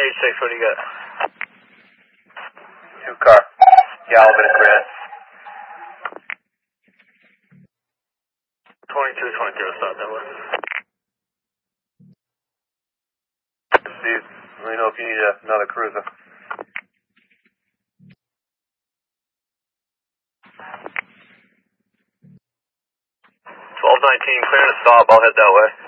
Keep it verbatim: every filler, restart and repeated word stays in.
eight six, what do you got? Two car. Galvin and Grant. twenty-two twenty, stop that way. Steve, let me know if you need uh, another cruiser. twelve nineteen, clear to stop, I'll head that way.